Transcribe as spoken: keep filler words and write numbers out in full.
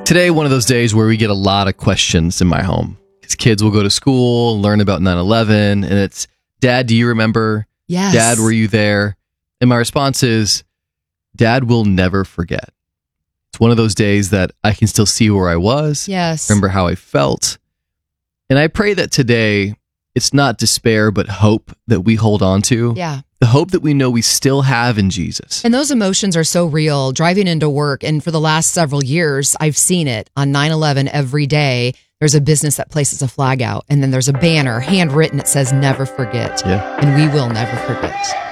Today, one of those days where we get a lot of questions in my home. Because kids will go to school, learn about nine eleven, and it's, Dad, do you remember? Yes. Dad, were you there? And my response is, Dad will never forget. It's one of those days that I can still see where I was. Yes. Remember how I felt. And I pray that today, it's not despair, but hope that we hold on to. Yeah. The hope that we know we still have in Jesus. And those emotions are so real. Driving into work, and for the last several years, I've seen it on nine eleven every day. There's a business that places a flag out, and then there's a banner handwritten that says, never forget. Yeah. And we will never forget.